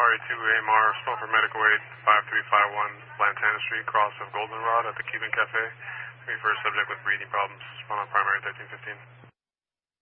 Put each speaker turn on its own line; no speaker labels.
RA2 AMR, still for medical aid, 5351 Lantana Street, cross of Goldenrod at the Cuban Cafe. Looking for a subject with breathing problems, one on primary 1315.